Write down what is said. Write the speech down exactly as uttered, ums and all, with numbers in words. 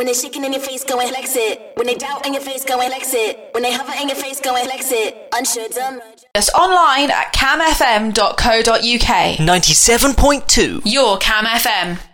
When they shaking in your face, go and flex it. When they doubt in your face, go and flex it. When they hover in your face, go and flex it. Unsure, dumb. Us online at cam f m dot co dot u k. ninety-seven point two. Your Cam F M.